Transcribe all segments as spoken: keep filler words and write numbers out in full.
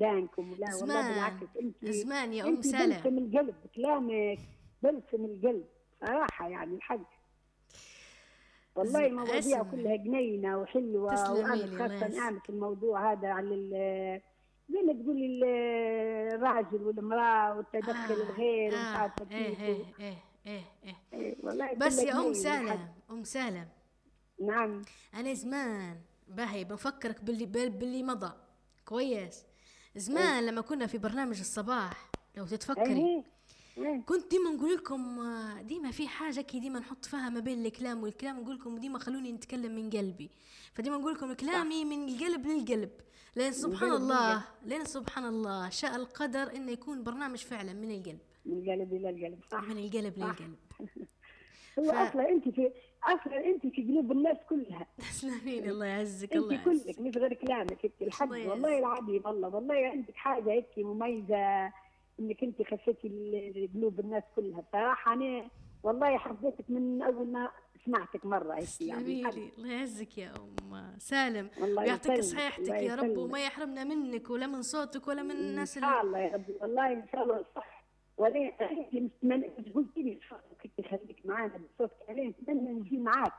فقدانكم، ولا والله زمان بالعكس انت زمان يا ام انت سلام. بلسم القلب كلامك، بلسم القلب صراحه يعني الحق. والله المواضيع اسمع، كلها جنينه وحلوه، تسلمي وانا لي الله خاصه يعز. اعمل في الموضوع هذا على ال- زي ما تقولي ال- الراجل والمراه والتدخل اه الغير ومش اه عارفه ايه كيف و... ايه ايه ايه ايه. إيه والله بس كلها يا ام جنين الحق. سلام، ام سلام، نعم. انا زمان باهي بفكرك باللي باللي مضى كويس. ايه زمان لما كنا في برنامج الصباح لو تتفكري، ايه ايه كنت ديما نقول لكم آه، ديما في حاجه كي ديما نحط فيها ما بين الكلام والكلام، نقول لكم ديما خلوني نتكلم من قلبي. فديما نقول لكم صح. كلامي من القلب للقلب. لين من سبحان قلب الله، للقلب، لين سبحان الله شاء القدر انه يكون برنامج فعلا من القلب. من القلب الى القلب. من صح القلب صح. للقلب. هو ف اصلا انت في اصلا انت في قلوب الناس كلها. تسلمين الله يعزك الله انت كلك يعزك. مش غير كلامك هيك الله الحق، والله يعزك. العظيم والله والله عندك حاجه هيك مميزه، انك انت خشيتي ال- قلوب الناس كلها بصراحه. انا والله حبيتك من اول ما سمعتك مره هيك يعني تسلمي الحق. لي الله يعزك يا ام سالم. الله ويعطيك يسلمك الله صحيحتك يا رب، يسلمك. وما يحرمنا منك ولا من صوتك ولا من ان الناس ال... شاء الله يا ربي والله ان شاء الله صح. ولا انت مستمن قلت لي صوتك تخليك معانا بصوتك، عليه نتمنى نجي معاك.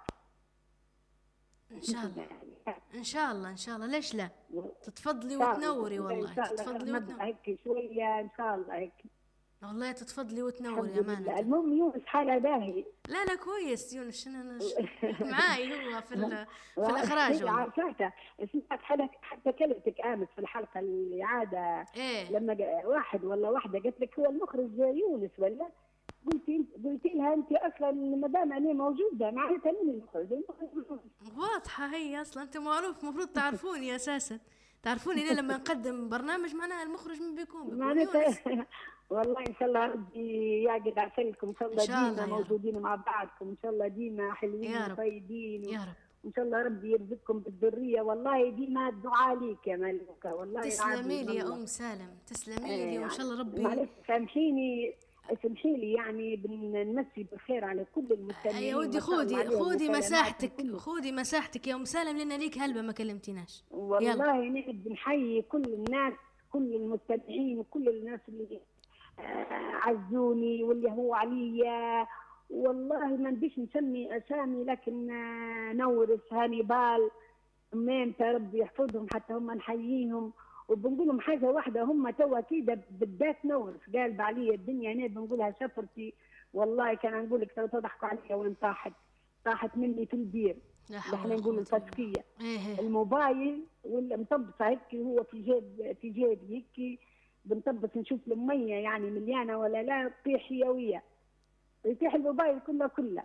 ان شاء الله. ان شاء الله ان شاء الله، ليش لا. تتفضلي ان شاء الله وتنوري والله ان والله، شاء الله تتفضلي نبدا وتنوري. هيك شويه ان شاء الله هيك. والله تتفضلي وتنوري الحمد لله. امانه. المهم يونس حاله باهي. لا لا كويس يونس، شنو أنا ش... معاي هو في ال... في الاخراج هي والله. عارفاته، سمعت حلقة حتى كلمتك امس في الحلقه اللي عاده، ايه لما جا- واحد ولا واحده قالت لك هو المخرج يونس ولا، قلتي قلتي لها انت اصلا ما دام انا موجوده معناتها مين المخرج؟ المخرج يونس. واضحه هي اصلا، انت معروف المفروض تعرفوني اساسا. تعرفوني انا لما نقدم برنامج معناها المخرج من بيكون بيكون معناتها يونس. والله ان شاء الله ربي يعقد عسلكم، ان شاء ان الله شاء ديما الله يا رب. موجودين مع بعضكم، ان شاء الله ديما حلوين يا رب وطيبين، يا رب. وان شاء الله ربي يرزقكم بالذريه. والله ديما الدعاء ليك يا ملكه والله تسلمي العظيم لي يا والله. ام سالم، تسلمي آه لي وان شاء الله ربي. معلش سامحيني، اسمحي لي يعني بنمسي بالخير على كل يا المستمعين ودي ما شاء الله خودي عليهم خودي وكلماتهم مساحتك، كله. خودي مساحتك يا ام سالم، لان ليك هلبة ما كلمتيناش. يلا. والله نحب نحيي كل الناس، كل المستمعين وكل الناس اللي آه، عزوني واللي هو عليا. والله ما نبيش نسمي اسامي، لكن آه، نورس هانيبال مين ربي يحفظهم حتى هم نحييهم. وبنقول لهم حاجه واحده، هم توا كده بالذات نورس قال علي الدنيا انا بنقولها سفرتي. والله كان نقول لك تو تضحكوا عليا وين طاحت، طاحت مني في البير. لا اللي حول احنا ولا نقول قوة الا بالله. الفسكيه، ايه ايه. الموبايل ولا مطبسه هيك هو في جيب في جيبي هيك، بنطبس نشوف المية يعني مليانه ولا لا، تطيح هي ويا يطيح الموبايل كله كله.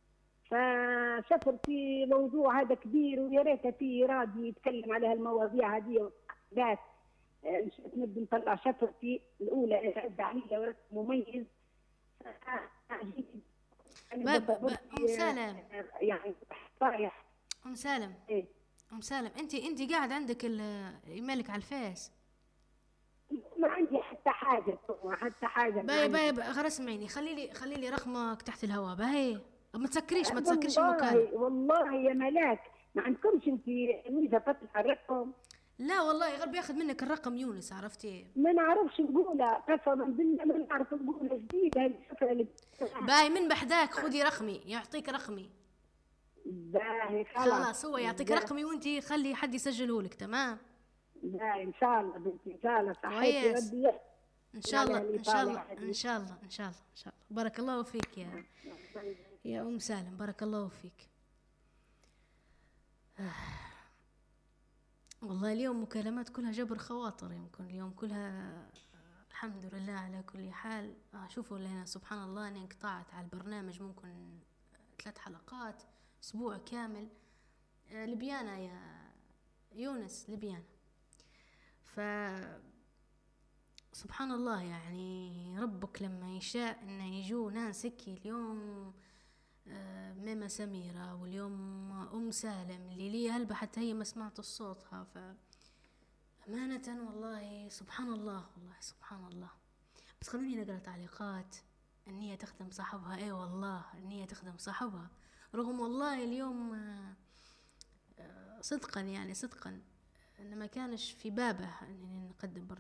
فشفر في موضوع هذا كبير، ويا ريت في رادي يتكلم على هالمواضيع هذه ذات. نبي نطلع شفرتي الاولى رد عليها ورد مميز. ب- انا ب- ب- ام بصبرتي سالم، يعني رايح. ام سالم، ايه ام سالم، انت انت قاعد عندك ال- ايميلك على الفيس. ما عندي حتى حاجه، حتى حاجه ما باي باي عندي. باي، غير اسمعيني، خلي لي خلي لي رقمك تحت الهواء باي. ما تسكريش ما تسكريش المكالمة. والله والله يا ملاك ما عندكمش انت ميزه فتح الرقم؟ لا والله غير بياخذ منك الرقم يونس، عرفتي. ما نعرفش نقولها قسما بالله، ما نعرف نقولها جديده هذه الفكره اللي باي من بحداك خذي رقمي، يعطيك رقمي. باهي خلاص. خلاص هو يعطيك رقمي وانتي خلي حد يسجله لك، تمام. باهي ان شاء الله بنتي، ان شاء الله صحيتي كويس. ربي ان شاء الله ان شاء الله ان شاء الله ان شاء الله ان شاء الله. بارك الله فيك يا يا ام سالم، بارك الله فيك. والله اليوم مكالمات كلها جبر خواطر، يمكن اليوم كلها الحمد لله على كل حال. آه شوفوا لنا سبحان الله اني انقطعت على البرنامج ممكن ثلاث حلقات، اسبوع كامل. آه لبيانة يا يونس، لبيانة. ف سبحان الله يعني ربك لما يشاء انه يجوا ناس هيك اليوم. آه ميمة سميرة، واليوم ام سالم اللي لي هلبة حتى هي ما سمعت صوتها. ف أمانة والله سبحان الله، والله سبحان الله. بس خلوني نقرأ تعليقات. النية تخدم صاحبها، ايه والله النية تخدم صاحبها. رغم والله اليوم آه، آه، صدقا يعني صدقا ان ما كانش في بابه اني نقدم برنامج